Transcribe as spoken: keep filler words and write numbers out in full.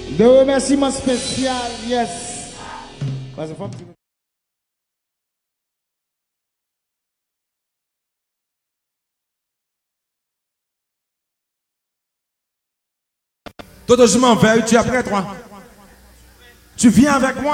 De remerciements spécial, yes. Parce que faut- Toto, je m'en vais, tu es après toi. Tu viens avec moi.